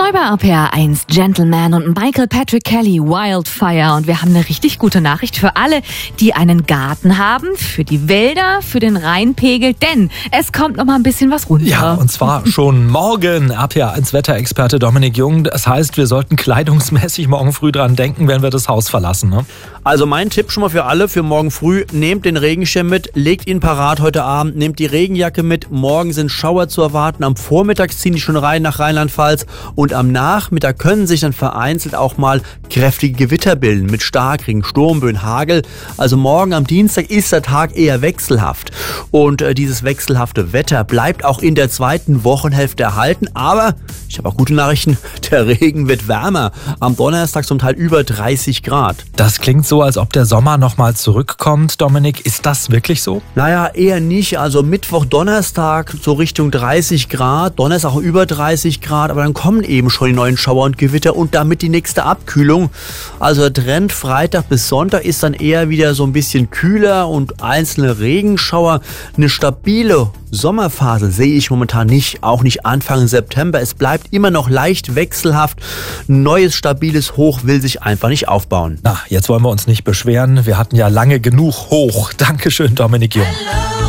Neu bei RPR 1, Gentleman und Michael Patrick Kelly, Wildfire. Und wir haben eine richtig gute Nachricht für alle, die einen Garten haben, für die Wälder, für den Rheinpegel, denn es kommt noch mal ein bisschen was runter. Ja, und zwar schon morgen. RPR 1 Wetterexperte Dominik Jung. Das heißt, wir sollten kleidungsmäßig morgen früh dran denken, wenn wir das Haus verlassen, ne? Also mein Tipp schon mal für alle, für morgen früh, nehmt den Regenschirm mit, legt ihn parat heute Abend, nehmt die Regenjacke mit, morgen sind Schauer zu erwarten, am Vormittag ziehen die schon rein nach Rheinland-Pfalz und am Nachmittag können sich dann vereinzelt auch mal kräftige Gewitter bilden mit Starkregen, Sturmböen, Hagel. Also morgen am Dienstag ist der Tag eher wechselhaft und dieses wechselhafte Wetter bleibt auch in der zweiten Wochenhälfte erhalten, aber ich habe auch gute Nachrichten, der Regen wird wärmer, am Donnerstag zum Teil über 30 Grad. Das klingt so, als ob der Sommer nochmal zurückkommt, Dominik. Ist das wirklich so? Naja, eher nicht. Also Mittwoch, Donnerstag so Richtung 30 Grad, Donnerstag auch über 30 Grad, aber dann kommen eben schon die neuen Schauer und Gewitter und damit die nächste Abkühlung. Also der Trend Freitag bis Sonntag ist dann eher wieder so ein bisschen kühler und einzelne Regenschauer. Eine stabile Sommerphase sehe ich momentan nicht, auch nicht Anfang September. Es bleibt immer noch leicht wechselhaft. Ein neues, stabiles Hoch will sich einfach nicht aufbauen. Na, jetzt wollen wir uns nicht beschweren. Wir hatten ja lange genug Hoch. Dankeschön, Dominik Jung.